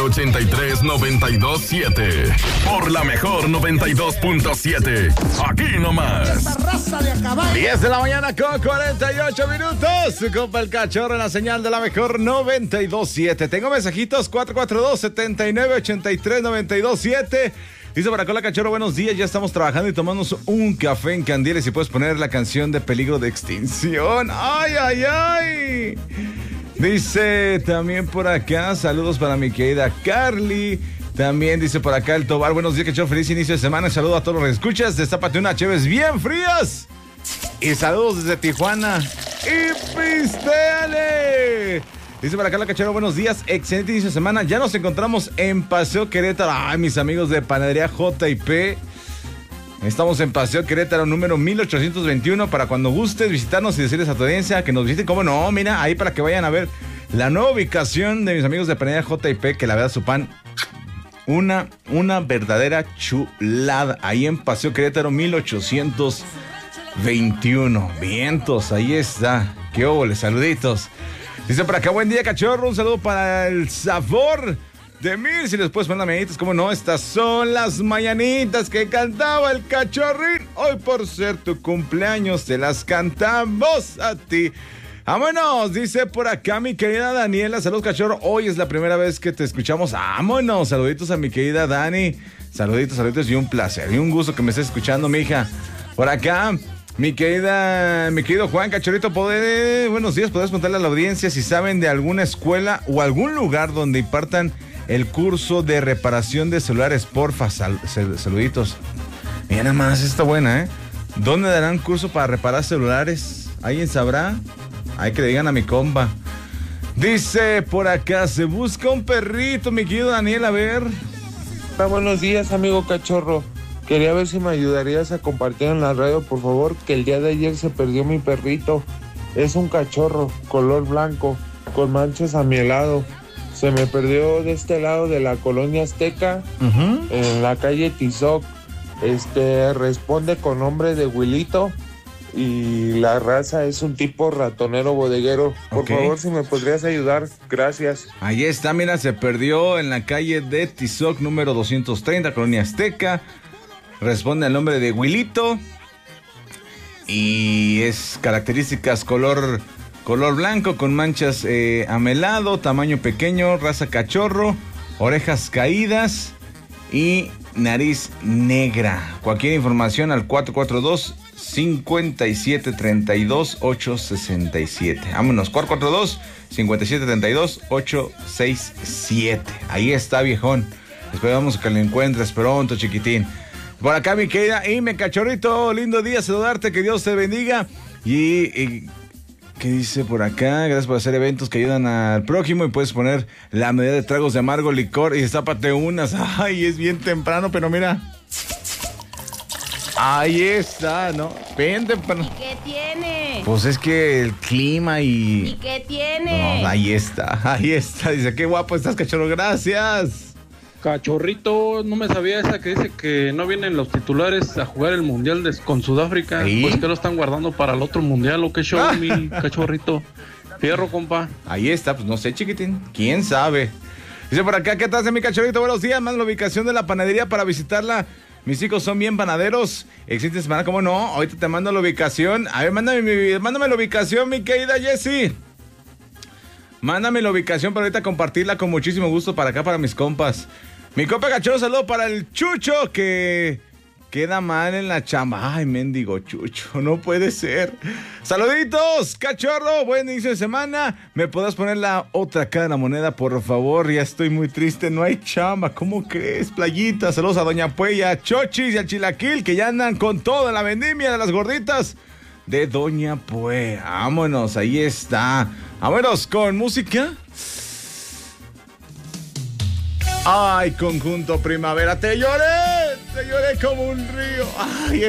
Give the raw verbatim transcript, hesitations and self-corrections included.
ochenta y tres, noventa y dos, siete. Por la mejor noventa y dos punto siete. Aquí nomás. diez de la mañana con cuarenta y ocho minutos. Su compa el Cachorro en la señal de la mejor noventa y dos punto siete. Tengo mensajitos cuatro cuatro dos, siete nueve, ocho tres, nueve dos siete. Dice por acá la Cachorro, buenos días, ya estamos trabajando y tomamos un café en Candiles y puedes poner la canción de Peligro de Extinción. ¡Ay, ay, ay! Dice también por acá, saludos para mi querida Carly. También dice por acá el Tobar, buenos días, Cachorro, feliz inicio de semana. Saludos a todos los que escuchas, destápate unas cheves bien frías. Y saludos desde Tijuana. ¡Y pistéale! Dice por acá la Cachorro, buenos días, excelente inicio de semana. Ya nos encontramos en Paseo Querétaro. Ay, mis amigos de Panadería J y P. Estamos en Paseo Querétaro número mil ochocientos veintiuno. Para cuando gustes visitarnos y decirles a tu audiencia que nos visiten. ¿Cómo no? Mira, ahí para que vayan a ver la nueva ubicación de mis amigos de Panadería J y P, que la verdad su pan, una, una verdadera chulada. Ahí en Paseo Querétaro mil ochocientos veintiuno. Vientos, ahí está. Qué óvole, saluditos. Dice por acá, buen día, Cachorro, un saludo para el sabor de mil. Si les puedes poner las mañanitas, ¿cómo no? Estas son las mañanitas que cantaba el Cachorrín. Hoy por ser tu cumpleaños te las cantamos a ti. Vámonos, dice por acá mi querida Daniela. Saludos, Cachorro, hoy es la primera vez que te escuchamos. Vámonos, saluditos a mi querida Dani. Saluditos, saluditos y un placer y un gusto que me estés escuchando, mija. Por acá Mi querida, mi querido Juan Cachorrito, poder, buenos días, podés contarle a la audiencia si saben de alguna escuela o algún lugar donde impartan el curso de reparación de celulares, porfa, sal, sal, saluditos. Mira nada más, está buena, ¿eh? ¿Dónde darán curso para reparar celulares? ¿Alguien sabrá? Hay que le digan a mi compa. Dice por acá, se busca un perrito, mi querido Daniel, a ver. Ah, buenos días, amigo Cachorro. Quería ver si me ayudarías a compartir en la radio, por favor, que el día de ayer se perdió mi perrito. Es un cachorro, color blanco, con manchas a mi lado. Se me perdió de este lado de la colonia Azteca, uh-huh. en la calle Tizoc. Este, responde con nombre de Wilito y la raza es un tipo ratonero bodeguero. Por okay. favor, si me podrías ayudar, gracias. Ahí está, mira, se perdió en la calle de Tizoc, número doscientos treinta, colonia Azteca. Responde al nombre de Wilito y es características color, color blanco con manchas eh, amelado, tamaño pequeño, raza cachorro, orejas caídas y nariz negra. Cualquier información al cuatro cuatro dos, cinco siete tres dos, ocho seis siete. Vámonos, cuatro cuatro dos, cinco siete tres dos, ocho seis siete. Ahí está, viejón. Esperamos que lo encuentres pronto, chiquitín. Por acá, mi querida y mi Cachorrito, lindo día, saludarte, que Dios te bendiga. Y, y ¿qué dice por acá? Gracias por hacer eventos que ayudan al prójimo y puedes poner la medida de tragos de amargo licor y destápate unas. Ay, es bien temprano, pero mira. Ahí está, ¿no? Bien temprano. ¿Y qué tiene? Pues es que el clima y... ¿Y qué tiene? No, ahí está, ahí está. Dice, qué guapo estás, Cachorro, gracias. Cachorrito, no me sabía esa que dice que no vienen los titulares a jugar el mundial de, con Sudáfrica. ¿Sí? Pues que lo están guardando para el otro mundial o qué show, mi Cachorrito. Fierro, compa. Ahí está, pues no sé, chiquitín. ¿Quién sabe? Dice por acá, ¿qué tal, mi Cachorrito? Buenos días, más la ubicación de la panadería para visitarla. Mis hijos son bien panaderos. Existe semana, ¿cómo no? Ahorita te mando la ubicación. A ver, mándame, mi, mándame la ubicación, mi querida Jessie. Mándame la ubicación para ahorita compartirla con muchísimo gusto para acá, para mis compas. Mi compa Cachorro, saludo para el Chucho, que queda mal en la chamba. Ay, mendigo Chucho, no puede ser. Saluditos, Cachorro, buen inicio de semana. ¿Me podrás poner la otra cara de la moneda, por favor? Ya estoy muy triste, no hay chamba. ¿Cómo crees, playita? Saludos a Doña Puella, Chochis y al Chilaquil, que ya andan con toda la vendimia de las gorditas de Doña Puella. Vámonos, ahí está. Vámonos con música. Ay, conjunto primavera, te lloré, te lloré como un río. Ay,